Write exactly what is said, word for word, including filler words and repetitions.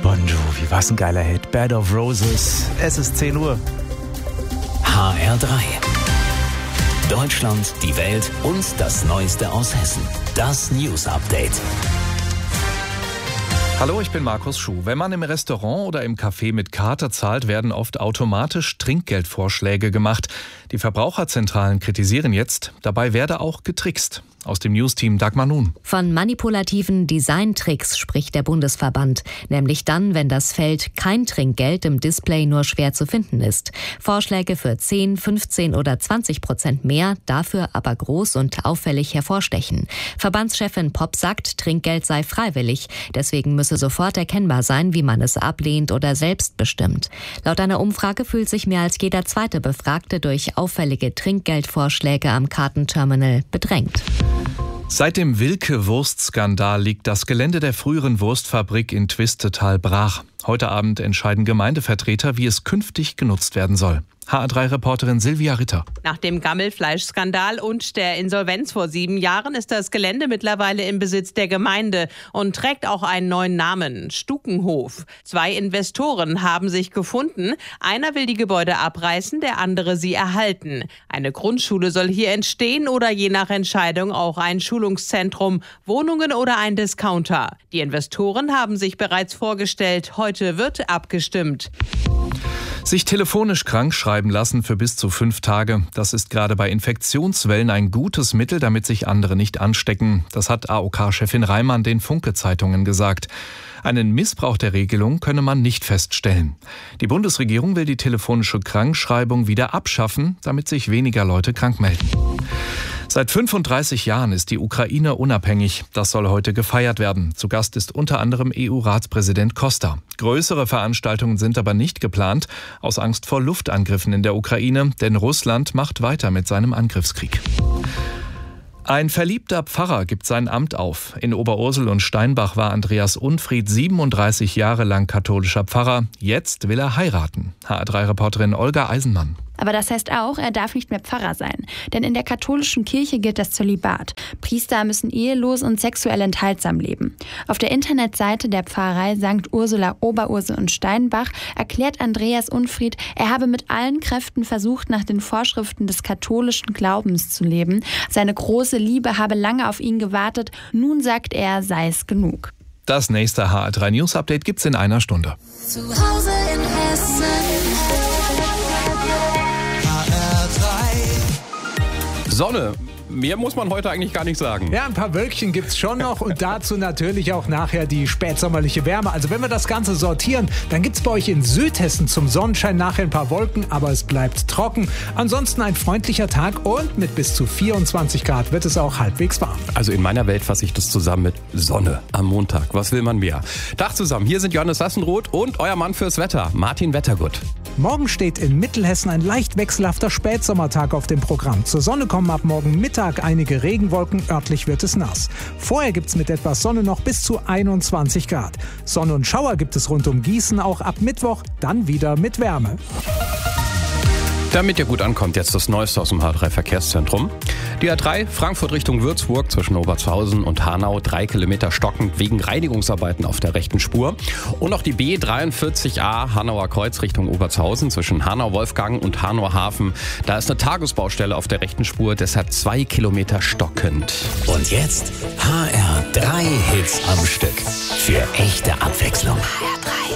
Bon Jovi, was ein geiler Hit. Bed of Roses. Es ist zehn Uhr. H R drei. Deutschland, die Welt und das Neueste aus Hessen. Das News Update. Hallo, ich bin Markus Schuh. Wenn man im Restaurant oder im Café mit Karte zahlt, werden oft automatisch Trinkgeldvorschläge gemacht. Die Verbraucherzentralen kritisieren jetzt, dabei werde auch getrickst. Aus dem Newsteam Dagmar Nun. Von manipulativen Designtricks spricht der Bundesverband. Nämlich dann, wenn das Feld kein Trinkgeld im Display nur schwer zu finden ist. Vorschläge für zehn, fünfzehn oder zwanzig Prozent mehr, dafür aber groß und auffällig hervorstechen. Verbandschefin Popp sagt, Trinkgeld sei freiwillig. Deswegen müsse sofort erkennbar sein, wie man es ablehnt oder selbst bestimmt. Laut einer Umfrage fühlt sich mehr als jeder zweite Befragte durch auffällige Trinkgeldvorschläge am Kartenterminal bedrängt. Seit dem Wilke-Wurstskandal liegt das Gelände der früheren Wurstfabrik in Twistetal brach. Heute Abend entscheiden Gemeindevertreter, wie es künftig genutzt werden soll. H R drei Reporterin Silvia Ritter. Nach dem Gammelfleischskandal und der Insolvenz vor sieben Jahren ist das Gelände mittlerweile im Besitz der Gemeinde und trägt auch einen neuen Namen, Stukenhof. Zwei Investoren haben sich gefunden. Einer will die Gebäude abreißen, der andere sie erhalten. Eine Grundschule soll hier entstehen oder je nach Entscheidung auch ein Schulungszentrum, Wohnungen oder ein Discounter. Die Investoren haben sich bereits vorgestellt. Heute wird abgestimmt. Sich telefonisch krank schreiben lassen für bis zu fünf Tage. Das ist gerade bei Infektionswellen ein gutes Mittel, damit sich andere nicht anstecken. Das hat A O K-Chefin Reimann den Funke-Zeitungen gesagt. Einen Missbrauch der Regelung könne man nicht feststellen. Die Bundesregierung will die telefonische Krankschreibung wieder abschaffen, damit sich weniger Leute krank melden. Seit fünfunddreißig Jahren ist die Ukraine unabhängig. Das soll heute gefeiert werden. Zu Gast ist unter anderem E U-Ratspräsident Costa. Größere Veranstaltungen sind aber nicht geplant, aus Angst vor Luftangriffen in der Ukraine, denn Russland macht weiter mit seinem Angriffskrieg. Ein verliebter Pfarrer gibt sein Amt auf. In Oberursel und Steinbach war Andreas Unfried siebenunddreißig Jahre lang katholischer Pfarrer. Jetzt will er heiraten. H R drei Reporterin Olga Eisenmann. Aber das heißt auch, er darf nicht mehr Pfarrer sein. Denn in der katholischen Kirche gilt das Zölibat. Priester müssen ehelos und sexuell enthaltsam leben. Auf der Internetseite der Pfarrei Sankt Ursula Oberursel und Steinbach erklärt Andreas Unfried, er habe mit allen Kräften versucht, nach den Vorschriften des katholischen Glaubens zu leben. Seine große Liebe habe lange auf ihn gewartet. Nun sagt er, sei es genug. Das nächste H R drei News Update gibt's in einer Stunde. Zu Hause in Hessen. Sonne. Mehr muss man heute eigentlich gar nicht sagen. Ja, ein paar Wölkchen gibt's schon noch und dazu natürlich auch nachher die spätsommerliche Wärme. Also wenn wir das Ganze sortieren, dann gibt's bei euch in Südhessen zum Sonnenschein nachher ein paar Wolken, aber es bleibt trocken. Ansonsten ein freundlicher Tag und mit bis zu vierundzwanzig Grad wird es auch halbwegs warm. Also in meiner Welt fasse ich das zusammen mit Sonne am Montag. Was will man mehr? Tag zusammen, hier sind Johannes Sassenroth und euer Mann fürs Wetter, Martin Wettergut. Morgen steht in Mittelhessen ein leicht wechselhafter Spätsommertag auf dem Programm. Zur Sonne kommen ab morgen Mittag einige Regenwolken, örtlich wird es nass. Vorher gibt's mit etwas Sonne noch bis zu einundzwanzig Grad. Sonne und Schauer gibt es rund um Gießen auch ab Mittwoch, dann wieder mit Wärme. Damit ihr gut ankommt, jetzt das Neueste aus dem H R drei Verkehrszentrum. Die A drei Frankfurt Richtung Würzburg zwischen Obertshausen und Hanau, drei Kilometer stockend wegen Reinigungsarbeiten auf der rechten Spur. Und noch die B dreiundvierzig A Hanauer Kreuz Richtung Obertshausen zwischen Hanau-Wolfgang und Hanau-Hafen. Da ist eine Tagesbaustelle auf der rechten Spur, deshalb zwei Kilometer stockend. Und jetzt H R drei Hits am Stück. Für echte Abwechslung.